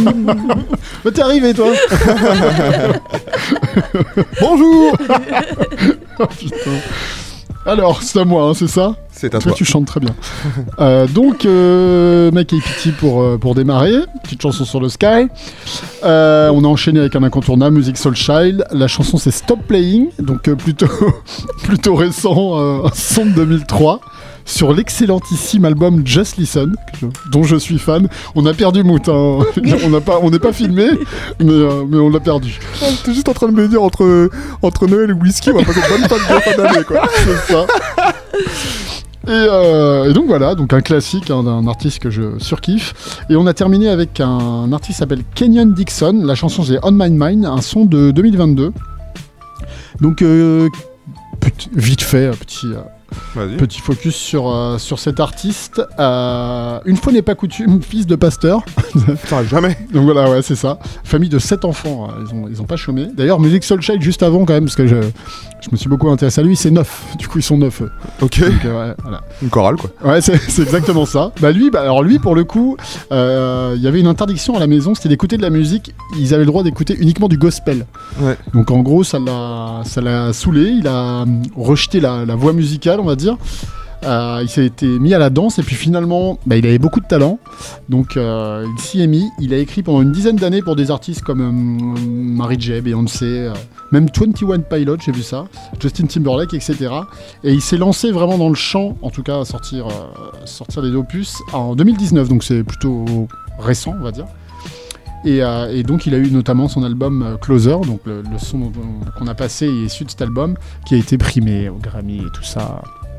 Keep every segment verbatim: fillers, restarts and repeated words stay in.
Bah, t'es arrivé, toi. Bonjour. Oh, putain. Alors, c'est à moi, hein, c'est ça ? C'est à toi. toi. Tu chantes très bien. euh, donc, euh, Make A P T pour, euh, pour démarrer. Petite chanson sur le Sky. Euh, on a enchaîné avec un incontournable, Musiq Soulchild. La chanson, c'est Stop Playing. Donc, euh, plutôt, plutôt récent, euh, un son de deux mille trois. Sur l'excellentissime album Just Listen, je, dont je suis fan. On a perdu Mout, hein. on n'a pas, on n'est pas filmé, mais, euh, mais on l'a perdu. Oh, t'es juste en train de me dire entre, entre Noël et whisky, on va passer une bonne fin de fin d'année, quoi. C'est ça. Et, euh, et donc voilà, donc un classique hein, d'un artiste que je surkiffe. Et on a terminé avec un artiste qui s'appelle Kenyon Dixon. La chanson c'est On My Mind, un son de deux mille vingt-deux. Donc euh, petit, vite fait, petit... Euh, Vas-y. Petit focus sur, euh, sur cet artiste. Euh, une fois n'est pas coutume, fils de pasteur. Putain, jamais. Donc voilà, ouais, c'est ça. Famille de sept enfants, euh, ils ont, ils ont pas chômé. D'ailleurs, Musiq Soulchild juste avant quand même, parce que je, je me suis beaucoup intéressé à lui, c'est neuf. Du coup, ils sont neuf. Ok. Donc, euh, ouais, voilà. Une chorale, quoi. Ouais, c'est, c'est exactement ça. Bah lui, bah, alors lui, pour le coup, il euh, y avait une interdiction à la maison, c'était d'écouter de la musique. Ils avaient le droit d'écouter uniquement du gospel. Ouais. Donc en gros, ça l'a, ça l'a saoulé. Il a rejeté la, la voix musicale, on va dire. Euh, il s'est été mis à la danse et puis finalement, bah, il avait beaucoup de talent. Donc euh, il s'y est mis. Il a écrit pendant une dizaine d'années pour des artistes comme euh, Mary J, Beyoncé, euh, même vingt et un Pilots, j'ai vu ça, Justin Timberlake, et cetera. Et il s'est lancé vraiment dans le chant, en tout cas à sortir, euh, sortir des opus en deux mille dix-neuf. Donc c'est plutôt récent, on va dire. Et, euh, et donc il a eu notamment son album euh, Closer, donc le, le son dont- qu'on a passé est issu de cet album, qui a été primé au Grammy et tout ça,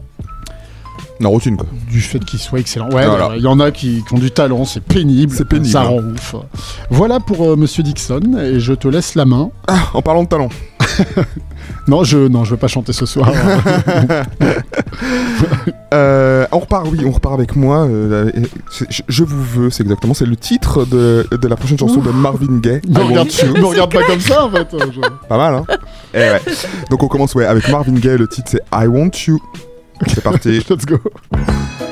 La routine, quoi. du fait qu'il soit excellent. Ouais, Voilà. il y en a qui, qui ont du talent, c'est pénible, C'est pénible, ça hein. rend ouf. Voilà pour euh, Monsieur Dixon, et je te laisse la main. Ah, en parlant de talent. Non, je non, je veux pas chanter ce soir. Euh, on repart, oui, on repart avec moi. euh, c'est- je, je vous veux, c'est exactement, c'est le titre de, de la prochaine chanson de Marvin Gaye. Ne I regarde, Want You. me regarde pas comme ça en fait. euh, je- Pas mal, hein. Eh ouais. Donc on commence ouais, avec Marvin Gaye, le titre c'est I Want You. C'est parti. Let's go.